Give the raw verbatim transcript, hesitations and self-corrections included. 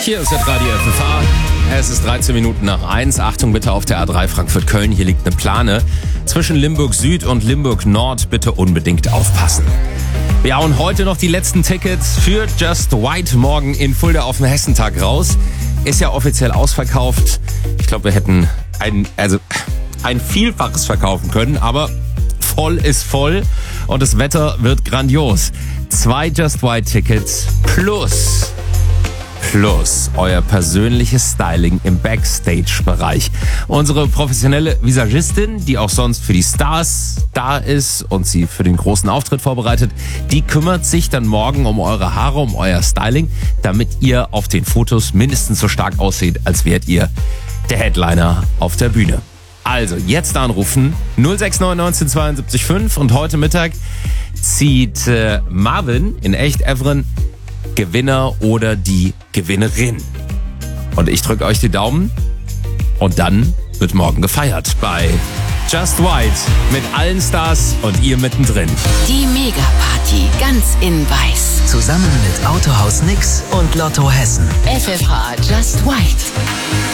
Hier ist das Radio F F A. Es ist dreizehn Minuten nach eins. Achtung bitte auf der A drei Frankfurt-Köln. Hier liegt eine Plane. Zwischen Limburg Süd und Limburg Nord bitte unbedingt aufpassen. Wir hauen heute noch die letzten Tickets für Just White morgen in Fulda auf dem Hessentag raus. Ist ja offiziell ausverkauft. Ich glaube, wir hätten ein, also ein Vielfaches verkaufen können, aber voll ist voll und das Wetter wird grandios. Zwei Just White Tickets plus Plus euer persönliches Styling im Backstage-Bereich. Unsere professionelle Visagistin, die auch sonst für die Stars da ist und sie für den großen Auftritt vorbereitet, die kümmert sich dann morgen um eure Haare, um euer Styling, damit ihr auf den Fotos mindestens so stark ausseht, als wärt ihr der Headliner auf der Bühne. Also, jetzt anrufen, null sechs neun neunzehn zweiundsiebzig fünf und heute Mittag zieht äh, Marvin in echt Evren Gewinner oder die Gewinnerin. Und ich drücke euch die Daumen und dann wird morgen gefeiert bei Just White mit allen Stars und ihr mittendrin. Die Mega-Party ganz in weiß. Zusammen mit Autohaus Nix und Lotto Hessen. F F H Just White.